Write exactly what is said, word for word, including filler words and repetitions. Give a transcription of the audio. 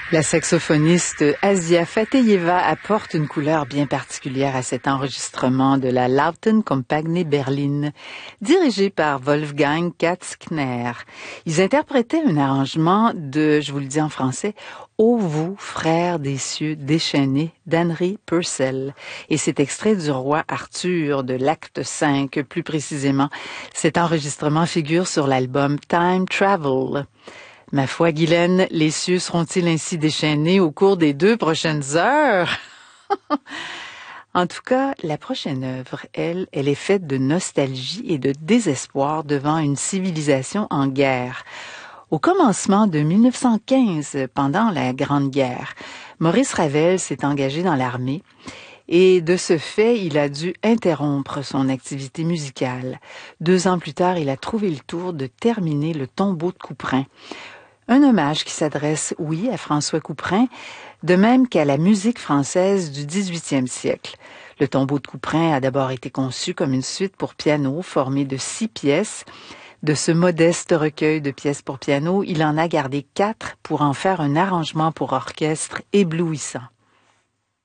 La saxophoniste Asia Fateyeva apporte une couleur bien particulière à cet enregistrement de la Lauten Compagnie Berlin, dirigé par Wolfgang Katz-Kner. Ils interprétaient un arrangement de, je vous le dis en français, Ô vous, frères des cieux déchaînés, d'Henry Purcell. Et c'est extrait du Roi Arthur, de l'acte cinq, plus précisément. Cet enregistrement figure sur l'album Time Travel. Ma foi, Guylaine, les cieux seront-ils ainsi déchaînés au cours des deux prochaines heures? En tout cas, la prochaine œuvre, elle, elle est faite de nostalgie et de désespoir devant une civilisation en guerre. Au commencement de mille neuf cent quinze, pendant la Grande Guerre, Maurice Ravel s'est engagé dans l'armée et de ce fait, il a dû interrompre son activité musicale. Deux ans plus tard, il a trouvé le tour de terminer le Tombeau de Couperin. Un hommage qui s'adresse, oui, à François Couperin, de même qu'à la musique française du dix-huitième siècle. Le Tombeau de Couperin a d'abord été conçu comme une suite pour piano formée de six pièces. De ce modeste recueil de pièces pour piano, il en a gardé quatre pour en faire un arrangement pour orchestre éblouissant.